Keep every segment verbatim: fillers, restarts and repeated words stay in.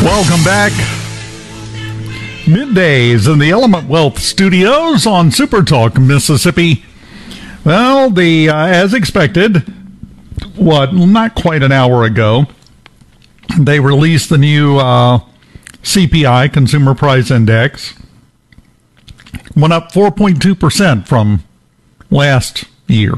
Welcome back. Middays in the Element Wealth Studios on Super Talk Mississippi. Well, the uh, as expected, what, not quite an hour ago, they released the new uh, C P I, Consumer Price Index. Went up four point two percent from last year.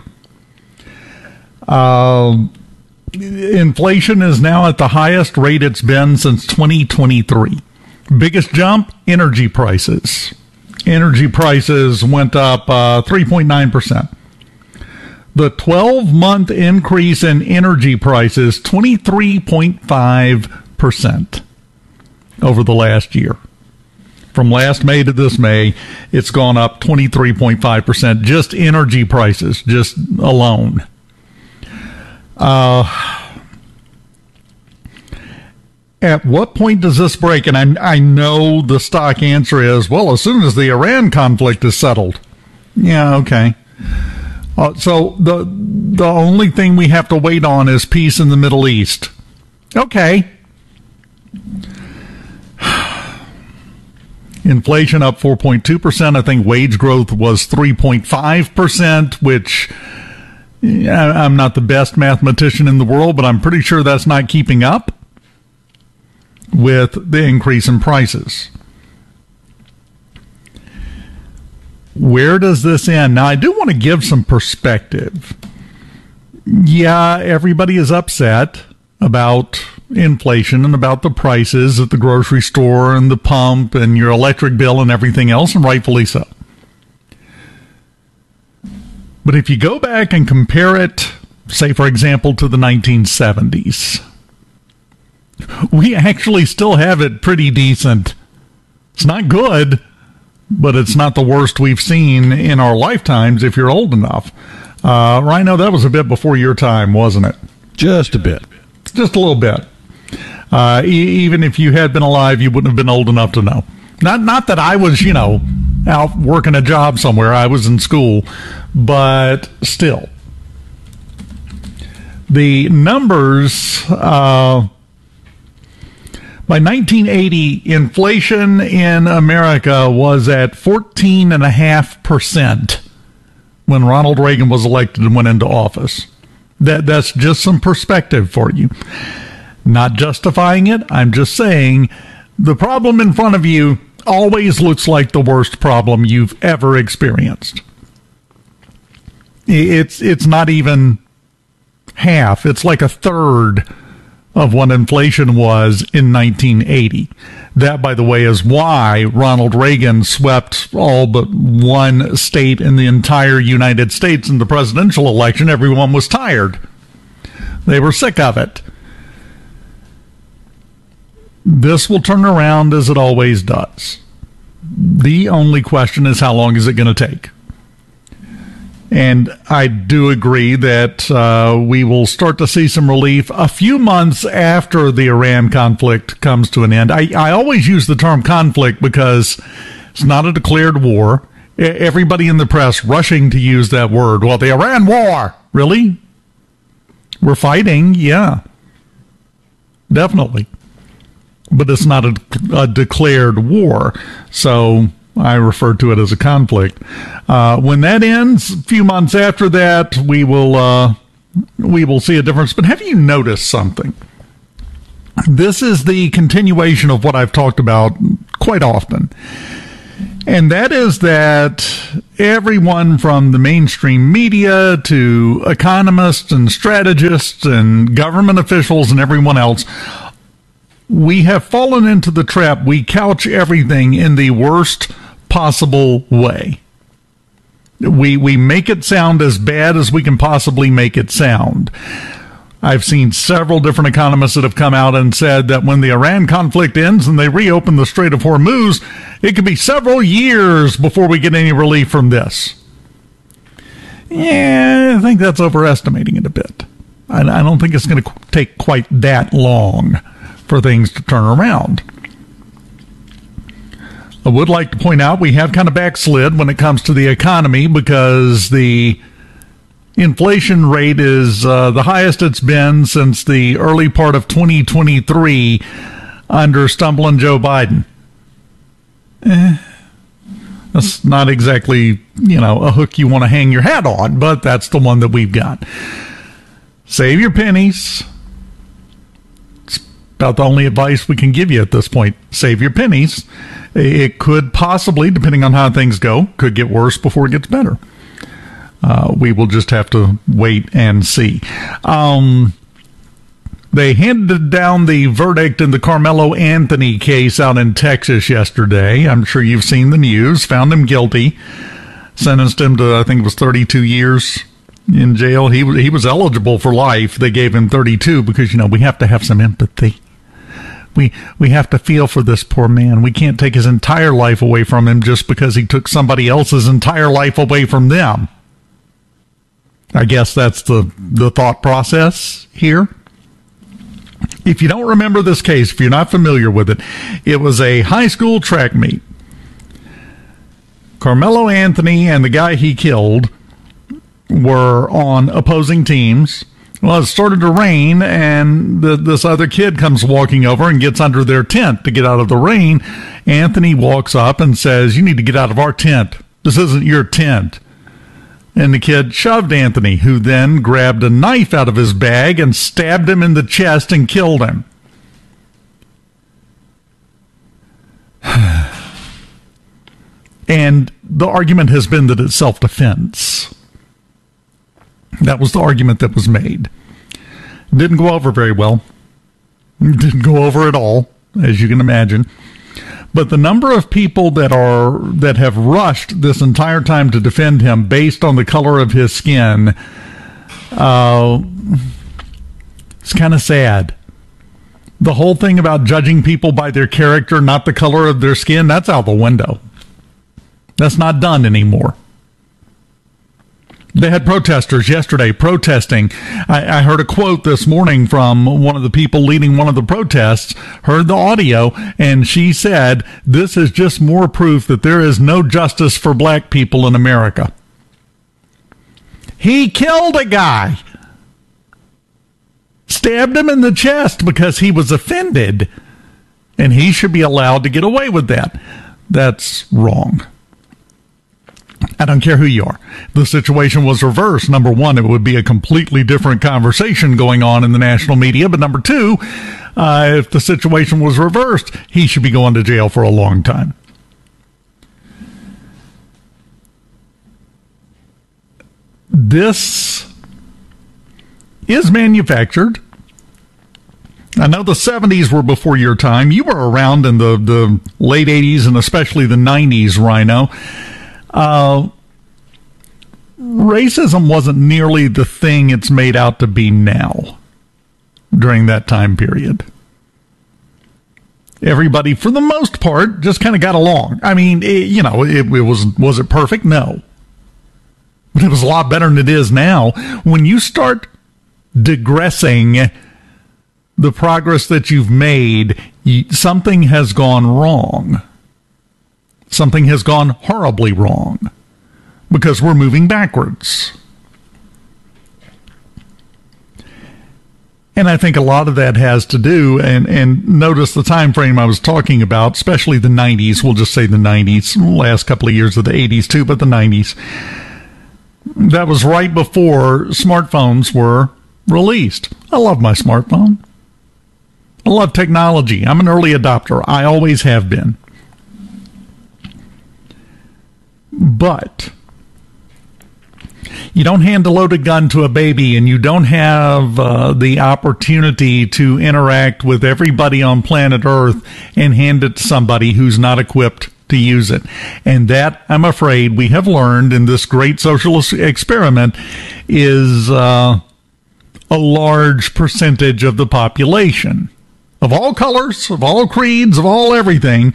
Uh, inflation is now at the highest rate it's been since twenty twenty-three. Biggest jump, energy prices. Energy prices went up uh, three point nine percent. The twelve-month increase in energy prices, twenty-three point five percent over the last year. From last May to this May, it's gone up twenty-three point five percent, just energy prices, just alone. Uh... At what point does this break? And I, I know the stock answer is, well, as soon as the Iran conflict is settled. Yeah, okay. Uh, so the the only thing we have to wait on is peace in the Middle East. Okay. Inflation up four point two percent. I think wage growth was three point five percent, which I'm not the best mathematician in the world, but I'm pretty sure that's not keeping up with the increase in prices. Where does this end? Now, I do want to give some perspective. Yeah, everybody is upset about inflation and about the prices at the grocery store and the pump and your electric bill and everything else, and rightfully so. But if you go back and compare it, say, for example, to the nineteen seventies, we actually still have it pretty decent. It's not good, but it's not the worst we've seen in our lifetimes if you're old enough. Uh, Rhino, that was a bit before your time, wasn't it? Just a bit. Just a little bit. Uh, e- even if you had been alive, you wouldn't have been old enough to know. Not, not that I was, you know, out working a job somewhere. I was in school. But still. The numbers... Uh, By nineteen eighty, inflation in America was at fourteen point five percent when Ronald Reagan was elected and went into office. That That's just some perspective for you. Not justifying it. I'm just saying the problem in front of you always looks like the worst problem you've ever experienced. It's, it's not even half. It's like a third of what inflation was in nineteen eighty. That, by the way, is why Ronald Reagan swept all but one state in the entire United States in the presidential election. Everyone was tired. They were sick of it. This will turn around as it always does. The only question is, how long is it going to take? And I do agree that uh, we will start to see some relief a few months after the Iran conflict comes to an end. I, I always use the term conflict because it's not a declared war. Everybody in the press rushing to use that word. Well, the Iran war. Really? We're fighting? Yeah. Definitely. But it's not a, a declared war. So I refer to it as a conflict. Uh, when that ends, a few months after that, we will uh, we will see a difference. But have you noticed something? This is the continuation of what I've talked about quite often. And that is that everyone from the mainstream media to economists and strategists and government officials and everyone else, we have fallen into the trap. We couch everything in the worst possible way. We we make it sound as bad as we can possibly make it sound. I've seen several different economists that have come out and said that when the Iran conflict ends and they reopen the Strait of Hormuz, it could be several years before we get any relief from this. Yeah, I think that's overestimating it a bit. I, I don't think it's going to take quite that long for things to turn around. I would like to point out we have kind of backslid when it comes to the economy because the inflation rate is uh, the highest it's been since the early part of twenty twenty-three. under stumbling Joe Biden. Eh, that's not exactly, you know, a hook you want to hang your hat on, but that's the one that we've got. Save your pennies. It's about the only advice we can give you at this point. Save your pennies. It could possibly, depending on how things go, could get worse before it gets better. Uh, we will just have to wait and see. Um... They handed down the verdict in the Carmelo Anthony case out in Texas yesterday. I'm sure you've seen the news. Found him guilty. Sentenced him to, I think it was thirty-two years in jail. He, he was eligible for life. They gave him thirty-two because, you know, we have to have some empathy. We, we have to feel for this poor man. We can't take his entire life away from him just because he took somebody else's entire life away from them. I guess that's the, the thought process here. If you don't remember this case, if you're not familiar with it, it was a high school track meet. Carmelo Anthony and the guy he killed were on opposing teams. Well, it started to rain, and the, this other kid comes walking over and gets under their tent to get out of the rain. Anthony walks up and says, "You need to get out of our tent. This isn't your tent." And the kid shoved Anthony, who then grabbed a knife out of his bag and stabbed him in the chest and killed him. And the argument has been that it's self-defense. That was the argument that was made. Didn't go over very well. Didn't go over at all, as you can imagine. But the number of people that are that have rushed this entire time to defend him based on the color of his skin, uh, it's kind of sad. The whole thing about judging people by their character, not the color of their skin, that's out the window. That's not done anymore. They had protesters yesterday protesting. I, I heard a quote this morning from one of the people leading one of the protests, heard the audio, and she said, "This is just more proof that there is no justice for black people in America." He killed a guy. Stabbed him in the chest because he was offended, and he should be allowed to get away with that. That's wrong. I don't care who you are. If the situation was reversed, number one, it would be a completely different conversation going on in the national media. But number two, uh, if the situation was reversed, he should be going to jail for a long time. This is manufactured. I know the seventies were before your time. You were around in the, the late eighties and especially the nineties, Rhino. Uh, racism wasn't nearly the thing it's made out to be now during that time period. Everybody, for the most part, just kind of got along. I mean, it, you know, it, it was, was it perfect? No. But it was a lot better than it is now. When you start digressing the progress that you've made, you, something has gone wrong. Something has gone horribly wrong because we're moving backwards. And I think a lot of that has to do, and, and notice the time frame I was talking about, especially the nineties. We'll just say the nineties, last couple of years of the eighties too, but the nineties. That was right before smartphones were released. I love my smartphone. I love technology. I'm an early adopter. I always have been. But you don't hand a loaded gun to a baby, and you don't have uh, the opportunity to interact with everybody on planet Earth and hand it to somebody who's not equipped to use it. And that, I'm afraid, we have learned in this great social experiment is uh, a large percentage of the population. Of all colors, of all creeds, of all everything.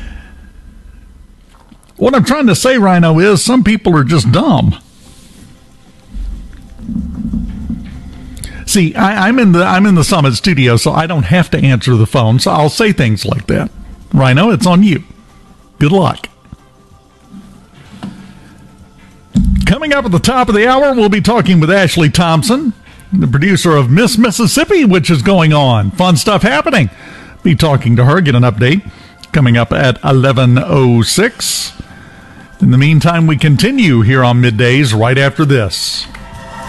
What I'm trying to say, Rhino, is some people are just dumb. See, I, I'm in the I'm in the Summit studio, so I don't have to answer the phone, so I'll say things like that. Rhino, it's on you. Good luck. Coming up at the top of the hour, we'll be talking with Ashley Thompson, the producer of Miss Mississippi, which is going on. Fun stuff happening. Be talking to her, get an update, coming up at eleven oh six. In the meantime, we continue here on Middays right after this.